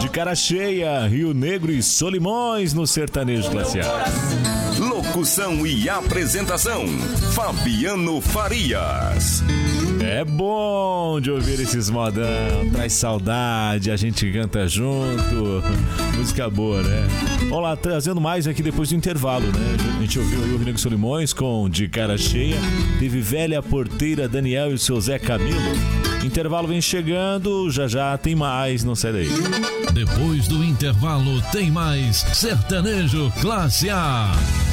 De Cara Cheia, Rio Negro e Solimões no Sertanejo Classe A. Locução e apresentação, Fabiano Farias. É bom de ouvir esses modão, traz saudade, a gente canta junto, música boa, né? Vamos lá, trazendo mais aqui depois do intervalo, né? A gente ouviu aí o Rio Negro e Solimões com De Cara Cheia, teve Velha Porteira, Daniel e o seu Zé Camilo. Intervalo vem chegando, já tem mais, não sai daí. Depois do intervalo tem mais Sertanejo Classe A.